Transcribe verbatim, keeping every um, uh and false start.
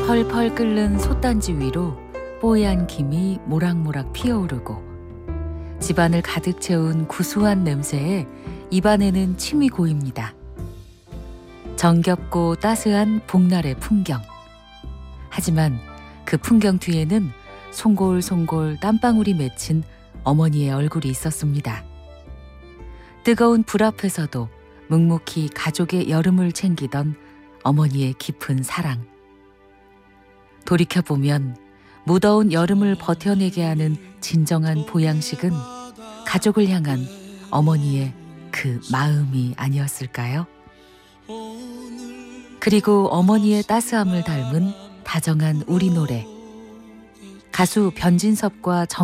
펄펄 끓는 솥단지 위로 뽀얀 김이 모락모락 피어오르고 집안을 가득 채운 구수한 냄새에 입안에는 침이 고입니다. 정겹고 따스한 복날의 풍경. 하지만 그 풍경 뒤에는 송골송골 땀방울이 맺힌 어머니의 얼굴이 있었습니다. 뜨거운 불 앞에서도 묵묵히 가족의 여름을 챙기던 어머니의 깊은 사랑. 돌이켜보면 무더운 여름을 버텨내게 하는 진정한 보양식은 가족을 향한 어머니의 그 마음이 아니었을까요? 그리고 어머니의 따스함을 닮은 다정한 우리 노래. 가수 변진섭과 정